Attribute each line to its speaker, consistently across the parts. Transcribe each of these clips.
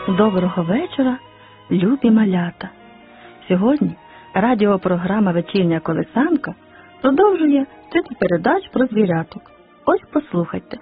Speaker 1: Доброго вечора, любі малята! Сьогодні радіопрограма «Вечірня колисанка» продовжує цикл передач про звіряток. Ось послухайте.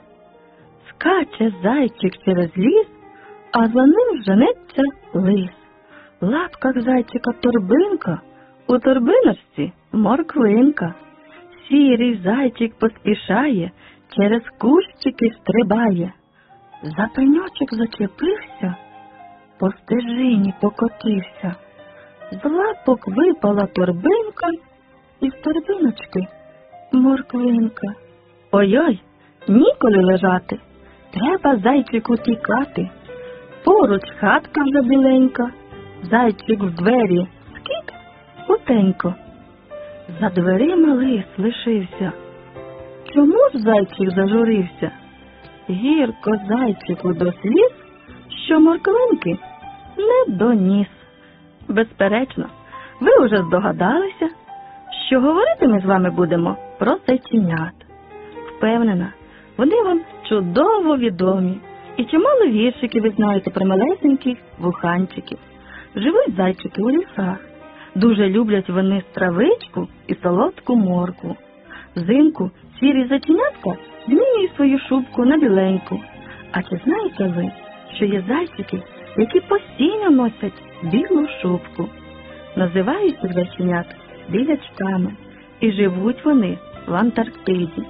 Speaker 1: Скаче зайчик через ліс, а за ним женеться лис. В лапках зайчика торбинка, у торбиночці морквинка. Сірий зайчик поспішає, через кущики стрибає. За пеньочок зачепився, по стежині покотився. З лапок випала торбинка, і з торбиночки морквинка. Ой-ой, ніколи лежати, треба зайчику тікати. Поруч хатка вже біленька, зайчик в двері скік, хутенько. За дверима лис лишився. Чому ж зайчик зажурився? Гірко зайчику до сліз, що морквинки не доніс. Безперечно, ви вже здогадалися, що говорити ми з вами будемо про зайченят. Впевнена, вони вам чудово відомі, і чимало віршиків ви знаєте про малесеньких вуханчиків. Живуть зайчики у лісах. Дуже люблять вони травичку і солодку моркву. Взимку сірі зайченятка змінюють свою шубку на біленьку. А чи знаєте ви, що є зайчики, які постійно носять білу шубку? Називають цих зайченят білячками, і живуть вони в Антарктиді.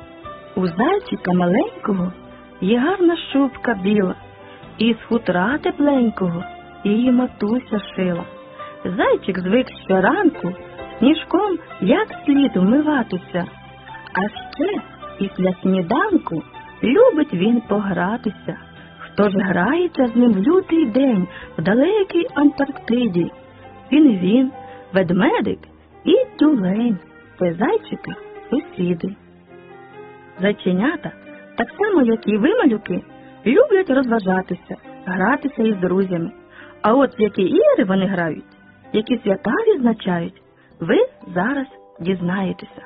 Speaker 1: У зайчика маленького є гарна шубка біла, і з хутра тепленького її матуся шила. Зайчик звик щоранку сніжком як слід вмиватися, а ще після сніданку любить він погратися. Хто ж грається з ним в лютий день в далекій Антарктиді? Він, ведмедик і тюлень. Це зайчики сусіди. Зайченята, так само як і ви, малюки, люблять розважатися, гратися із друзями. А от в які ігри вони грають, які свята відзначають, ви зараз дізнаєтеся.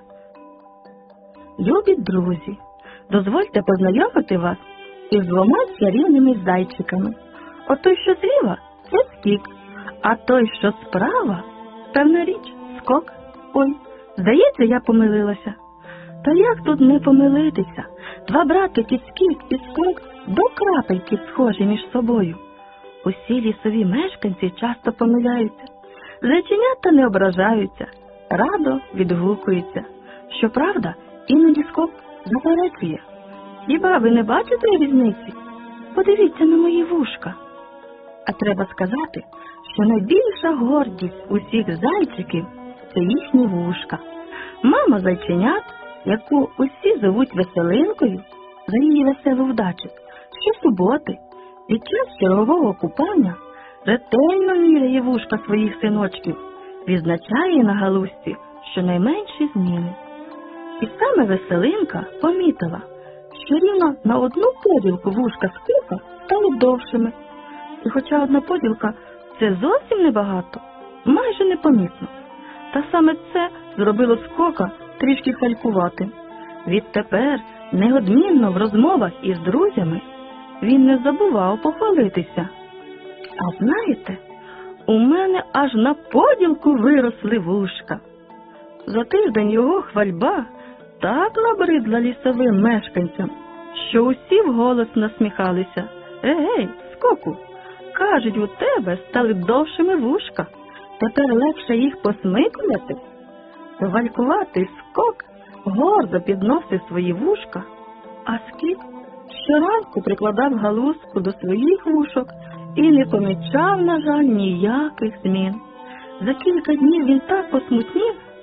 Speaker 1: Любі друзі, дозвольте познайомити вас із двома чарівними зайчиками. От той, що зліва, це скік, а той, що справа, певна річ, скок. Ой, здається, я помилилася. Та як тут не помилитися? Два братики скік і скок до крапельки схожі між собою. Усі лісові мешканці часто помиляються. Зайченята не ображаються, радо відгукуються. Щоправда, іноді скок заперечує. Хіба ви не бачите різниці? Подивіться на мої вушка. А треба сказати, що найбільша гордість усіх зайчиків – це їхні вушка. Мама зайченят, яку усі зовуть Веселинкою, за її веселу вдачу, щосуботи, під час чергового купання, ретельно міряє вушка своїх синочків, відзначає на галузці щонайменші зміни. І саме Веселинка помітила, що рівно на одну поділку вушка скока стали довшими. І хоча одна поділка – це зовсім небагато, майже непомітно. Та саме це зробило скока трішки халькуватим. Відтепер, неодмінно в розмовах із друзями, він не забував похвалитися. А знаєте, у мене аж на поділку виросли вушка. За тиждень його хвальба так набридла лісовим мешканцям, що усі вголос насміхалися. Егей, скоку, кажуть, у тебе стали довшими вушка, тепер легше їх посмикувати. Валькуватий скок гордо підносив свої вушка, а скік щоранку прикладав галузку до своїх вушок і не помічав, на жаль, ніяких змін. За кілька днів він так посмутнів,